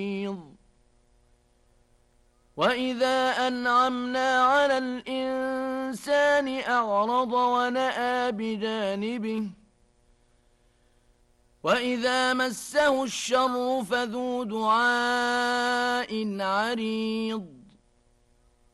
وَإِذَا أَنْعَمْنَا عَلَى الْإِنسَانِ أَعْرَضَ وَنَأَىٰ بِجَانِبِهِ وَإِذَا مَسَّهُ الشَّرُّ فَذُو دُعَاءٍ عَرِيضٍ